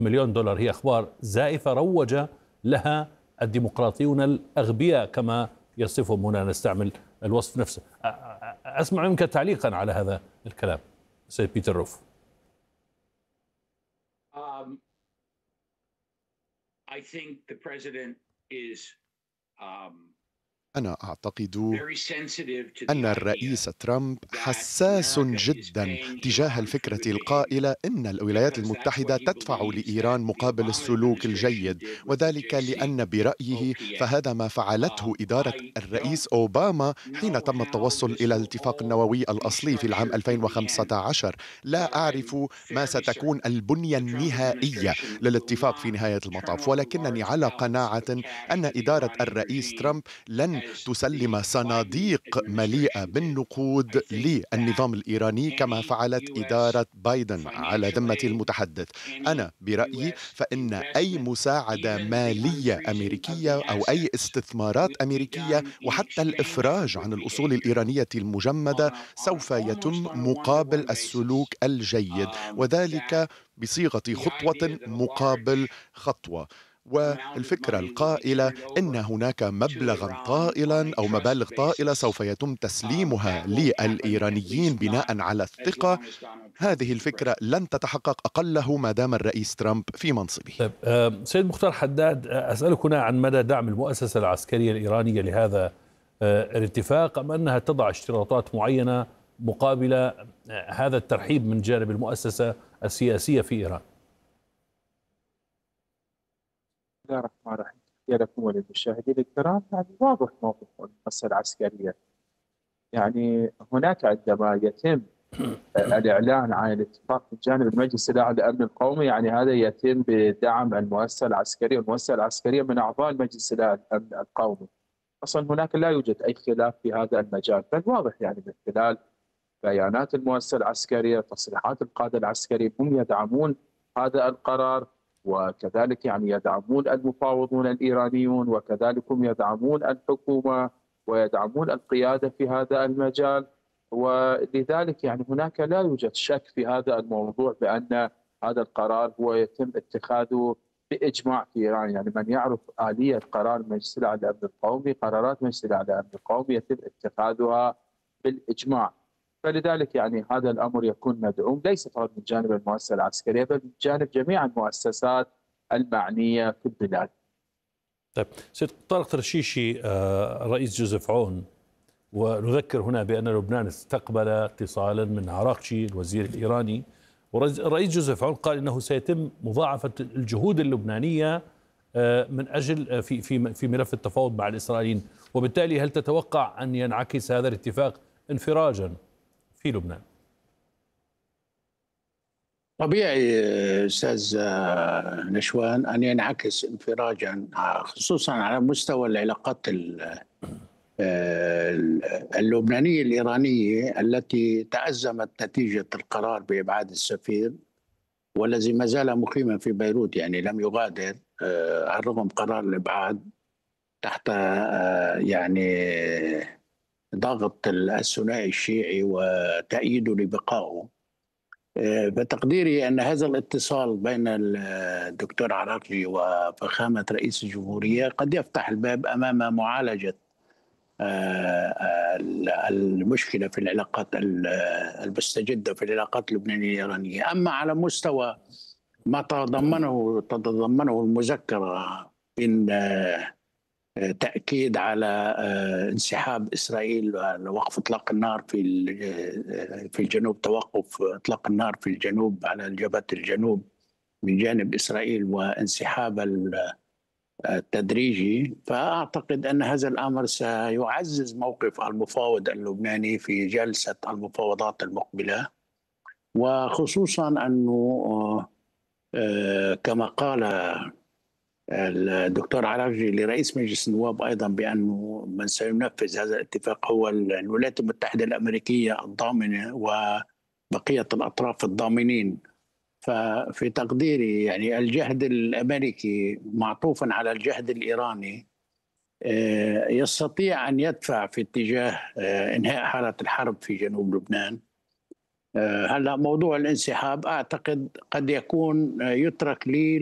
مليون دولار هي أخبار زائفة روج لها الديمقراطيون الأغبياء كما يصفهم هنا، نستعمل الوصف نفسه. أسمع منك تعليقا على هذا الكلام سيد بيتر روف. Um, I think the president is أنا أعتقد أن الرئيس ترامب حساس جدا تجاه الفكرة القائلة إن الولايات المتحدة تدفع لإيران مقابل السلوك الجيد، وذلك لأن برأيه فهذا ما فعلته إدارة الرئيس أوباما حين تم التوصل إلى الاتفاق النووي الأصلي في العام 2015. لا أعرف ما ستكون البنية النهائية للاتفاق في نهاية المطاف، ولكنني على قناعة أن إدارة الرئيس ترامب لن تسلم صناديق مليئة بالنقود للنظام الإيراني كما فعلت إدارة بايدن على ذمة المتحدث. أنا برأيي فإن أي مساعدة مالية أمريكية أو أي استثمارات أمريكية وحتى الإفراج عن الأصول الإيرانية المجمدة سوف يتم مقابل السلوك الجيد، وذلك بصيغة خطوة مقابل خطوة. والفكرة القائلة إن هناك مبلغا طائلا أو مبالغ طائلة سوف يتم تسليمها للإيرانيين بناء على الثقة، هذه الفكرة لن تتحقق أقله ما دام الرئيس ترامب في منصبه. طيب سيد مختار حداد، أسألك هنا عن مدى دعم المؤسسة العسكرية الإيرانية لهذا الاتفاق، أم أنها تضع اشتراطات معينة مقابل هذا الترحيب من جانب المؤسسة السياسية في إيران؟ بسم الله الرحمن الرحيم. لكم وللمشاهدين الكرام، يعني واضح موقف المؤسسة العسكرية. يعني هناك عندما يتم الإعلان عن الاتفاق من جانب المجلس الأعلى للأمن القومي، يعني هذا يتم بدعم المؤسسة العسكرية، والمؤسسة العسكرية من أعضاء المجلس الأعلى للأمن القومي. أصلا هناك لا يوجد أي خلاف في هذا المجال، بل واضح يعني من خلال بيانات المؤسسة العسكرية، تصريحات القادة العسكريين، هم يدعمون هذا القرار، وكذلك يعني يدعمون المفاوضون الإيرانيون، وكذلك هم يدعمون الحكومة ويدعمون القيادة في هذا المجال. ولذلك يعني هناك لا يوجد شك في هذا الموضوع بأن هذا القرار هو يتم اتخاذه بإجماع في إيران. يعني من يعرف آلية قرار مجلس الأعلى للأمن القومي، قرارات مجلس الأعلى للأمن القومي يتم اتخاذها بالإجماع. فلذلك يعني هذا الأمر يكون مدعوم ليس فقط من جانب المؤسسة العسكرية، بل من جانب جميع المؤسسات المعنية في البلاد. طيب سيد طارق ترشيشي، رئيس جوزيف عون، ونذكر هنا بأن لبنان استقبل اتصالا من عراقشي الوزير الإيراني، ورئيس جوزيف عون قال إنه سيتم مضاعفة الجهود اللبنانية من أجل في ملف التفاوض مع الإسرائيليين، وبالتالي هل تتوقع أن ينعكس هذا الاتفاق انفراجا في لبنان؟ طبيعي أستاذ نشوان أن ينعكس انفراجا، خصوصا على مستوى العلاقات اللبنانية الإيرانية التي تأزمت نتيجة القرار بإبعاد السفير، والذي ما زال مقيما في بيروت، يعني لم يغادر على رغم قرار الإبعاد تحت يعني ضغط الثنائي الشيعي وتأييده لبقائه. بتقديري أن هذا الاتصال بين الدكتور عراقجي وفخامة رئيس الجمهورية قد يفتح الباب أمام معالجة المشكلة في العلاقات المستجدة في العلاقات اللبنانية الإيرانية. أما على مستوى ما تتضمنه المذكرة من تأكيد على انسحاب إسرائيل ووقف إطلاق النار في الجنوب، توقف إطلاق النار في الجنوب على جبهة الجنوب من جانب إسرائيل وانسحاب التدريجي، فأعتقد أن هذا الأمر سيعزز موقف المفاوض اللبناني في جلسة المفاوضات المقبلة، وخصوصا أنه كما قال الدكتور عراقجي لرئيس مجلس النواب أيضا بأنه من سينفذ هذا الاتفاق هو الولايات المتحدة الأمريكية الضامنة وبقية الأطراف الضامنين. ففي تقديري يعني الجهد الأمريكي معطوفا على الجهد الإيراني يستطيع أن يدفع في اتجاه إنهاء حالة الحرب في جنوب لبنان، هلا موضوع الانسحاب أعتقد قد يكون يترك لي